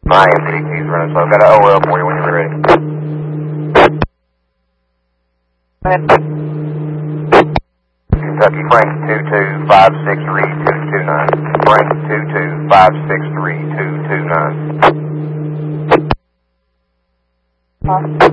I am DT's running slow. Got an OL for you when you're ready. Kentucky Frank 22563-229. Frank 22563-229.